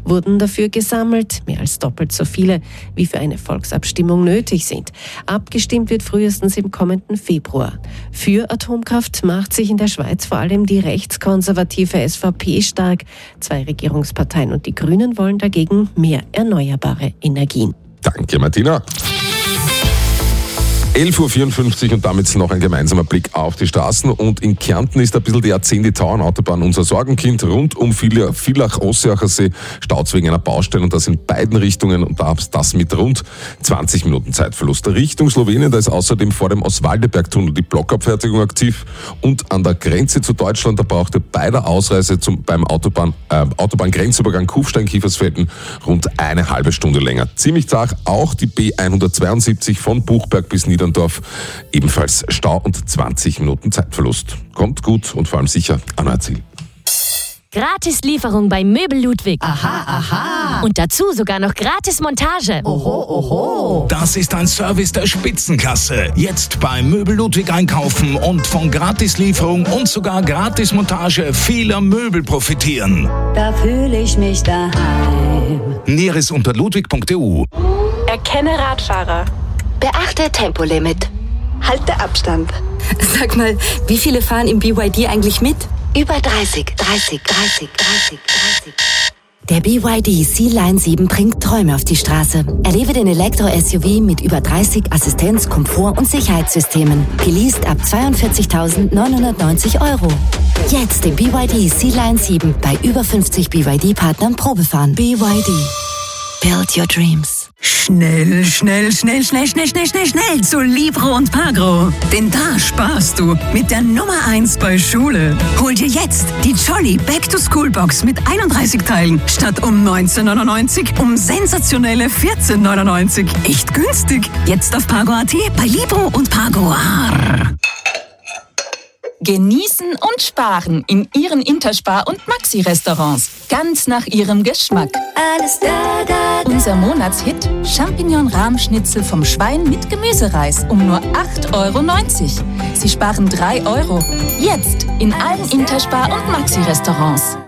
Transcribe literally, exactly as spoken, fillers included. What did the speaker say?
wurden dafür gesammelt, mehr als doppelt so viele, wie für eine Volksabstimmung nötig sind. Abgestimmt wird frühestens im kommenden Februar. Für Atomkraft macht sich in der Schweiz vor allem die rechtskonservative S V P stark. Zwei Regierungsparteien und die Grünen wollen dagegen mehr erneuerbare Energien. Danke, Martina. elf Uhr vierundfünfzig und damit noch ein gemeinsamer Blick auf die Straßen. Und in Kärnten ist ein bisschen die A zehn, die Tauernautobahn, unser Sorgenkind. Rund um Villach-Ossiacher See staut wegen einer Baustelle und das in beiden Richtungen und das mit rund zwanzig Minuten Zeitverlust. Richtung Slowenien, da ist außerdem vor dem Oswaldeberg-Tunnel die Blockabfertigung aktiv und an der Grenze zu Deutschland, da brauchte bei der Ausreise zum, beim Autobahn, äh, Autobahn-Grenzübergang Kufstein-Kiefersfelden rund eine halbe Stunde länger. Ziemlich zart auch die B hundertzweiundsiebzig von Buchberg bis Nieder ebenfalls Stau und zwanzig Minuten Zeitverlust. Kommt gut und vor allem sicher an euer Ziel. Gratislieferung bei Möbel Ludwig. Aha, aha. Und dazu sogar noch gratis Montage. Oho, oho. Das ist ein Service der Spitzenklasse. Jetzt bei Möbel Ludwig einkaufen und von Gratislieferung und sogar Gratismontage vieler Möbel profitieren. Da fühle ich mich daheim. Näheres unter ludwig punkt e u. Erkenne Radfahrer. Beachte Tempolimit. Halte Abstand. Sag mal, wie viele fahren im B Y D eigentlich mit? Über dreißig, dreißig, dreißig, dreißig, dreißig. Der B Y D C-Line sieben bringt Träume auf die Straße. Erlebe den Elektro-S U V mit über dreißig Assistenz-, Komfort- und Sicherheitssystemen. Geleast ab zweiundvierzigtausendneunhundertneunzig Euro. Jetzt den B Y D C-Line sieben bei über fünfzig B Y D-Partnern Probefahren. B Y D. Build your dreams. Schnell, schnell, schnell, schnell, schnell, schnell, schnell, schnell zu Libro und Pagro. Denn da sparst du mit der Nummer eins bei Schule. Hol dir jetzt die Jolly Back-to-School-Box mit einunddreißig Teilen statt um neunzehn neunundneunzig um sensationelle vierzehn neunundneunzig. Echt günstig. Jetzt auf Pagro punkt at bei Libro und Pagro. Genießen und sparen in Ihren Interspar- und Maxi-Restaurants. Ganz nach Ihrem Geschmack. Alles da, da, da. Unser Monatshit Champignon-Rahmschnitzel vom Schwein mit Gemüsereis um nur acht Euro neunzig. Sie sparen drei Euro. Jetzt in allen Interspar- und Maxi-Restaurants.